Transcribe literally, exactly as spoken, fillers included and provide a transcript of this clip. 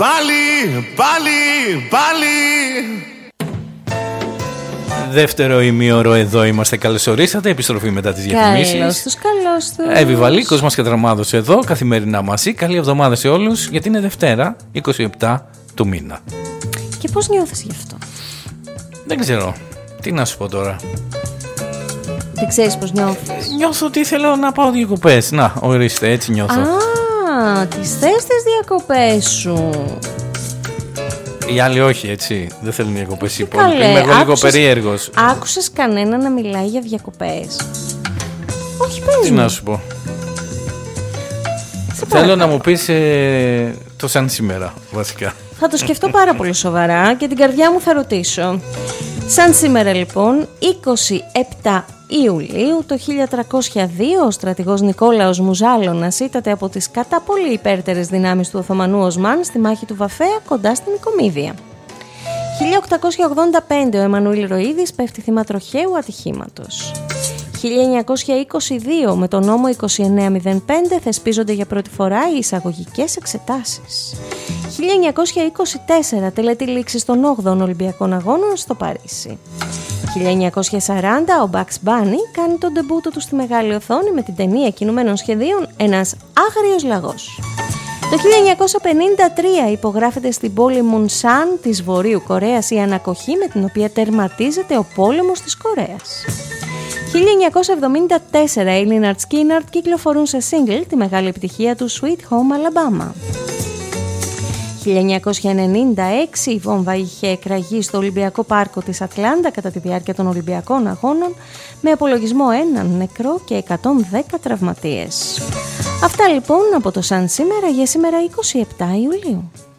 Πάλι, πάλι, πάλι. Δεύτερο ημίωρο εδώ είμαστε. Καλώς ορίσατε. Επιστροφή μετά τις διαφημίσεις. Καλώς τους, καλώς τους. Εύη Βαλίκος μας και Δραμάδος εδώ, καθημερινά μαζί. Καλή εβδομάδα σε όλους, γιατί είναι Δευτέρα, είκοσι επτά του μήνα. Και πώς νιώθεις γι' αυτό? Δεν ξέρω. Τι να σου πω τώρα. Δεν ξέρεις πώς νιώθεις? Νιώθω ότι θέλω να πάω διακοπές. Να, ορίστε, έτσι νιώθω. Α, τις θες τις διακοπές σου. Οι άλλοι όχι, έτσι. Δεν θέλουν διακοπές οι Καλέ, υπόλοιποι. Είμαι εγώ λίγο άκουσες- περίεργος. Άκουσες κανένα να μιλάει για διακοπές? Όχι, πες Τι μου. να σου πω. Σε Θέλω παρακαλώ. να μου πεις ε, το σαν σήμερα, βασικά. Θα το σκεφτώ πάρα πολύ σοβαρά και την καρδιά μου θα ρωτήσω. Σαν σήμερα λοιπόν, είκοσι επτά Ιουλίου το χίλια τριακόσια δύο, ο στρατηγός Νικόλαος Μουζάλωνας ήτατε από τις κατά πολύ υπέρτερες δυνάμεις του Οθωμανού Οσμάν στη μάχη του Βαφέα κοντά στην Νικομίδια. χίλια οκτακόσια ογδόντα πέντε, ο Εμμανουήλ Ροΐδης πέφτει θύμα τροχαίου ατυχήματος. χίλια εννιακόσια είκοσι δύο, με τον νόμο είκοσι εννέα μηδέν πέντε θεσπίζονται για πρώτη φορά οι εισαγωγικές εξετάσεις. χίλια εννιακόσια είκοσι τέσσερα, τελετή λήξης των όγδοων Ολυμπιακών Αγώνων στο Παρίσι. χίλια εννιακόσια σαράντα, ο Bugs Bunny κάνει τον ντεμπούτο του στη μεγάλη οθόνη με την ταινία κινουμένων σχεδίων «Ένας άγριος λαγός». Το χίλια εννιακόσια πενήντα τρία υπογράφεται στην πόλη Μουνσάν της Βορείου Κορέας η ανακοχή με την οποία τερματίζεται ο πόλεμος της Κορέας. χίλια εννιακόσια εβδομήντα τέσσερα, οι Lynyrd Skynyrd κυκλοφορούν σε single τη μεγάλη επιτυχία του Sweet Home Alabama. χίλια εννιακόσια ενενήντα έξι, η βόμβα είχε εκραγεί στο Ολυμπιακό Πάρκο της Ατλάντα κατά τη διάρκεια των Ολυμπιακών Αγώνων με απολογισμό έναν νεκρό και εκατόν δέκα τραυματίες. Αυτά λοιπόν από το Σαν σήμερα για σήμερα είκοσι επτά Ιουλίου.